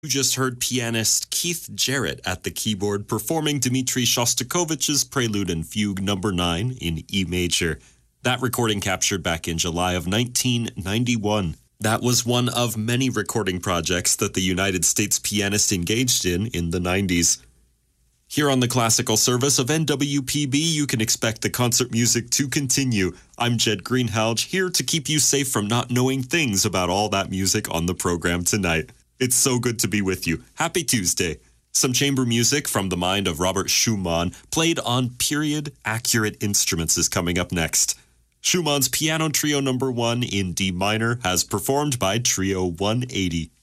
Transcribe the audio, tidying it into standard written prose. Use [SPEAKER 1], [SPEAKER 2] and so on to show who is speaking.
[SPEAKER 1] You just heard pianist Keith Jarrett at the keyboard performing Dmitri Shostakovich's Prelude and Fugue No. 9 in E major. That recording captured back in July of 1991. That was one of many recording projects that the United States pianist engaged in the 90s. Here on the classical service of NWPB, you can expect the concert music to continue. I'm Jed Greenhalgh, here to keep you safe from not knowing things about all that music on the program tonight. It's so good to be with you. Happy Tuesday. Some chamber music from the mind of Robert Schumann, played on period-accurate instruments, is coming up next. Schumann's Piano Trio No. 1 in D minor, as performed by Trio 180.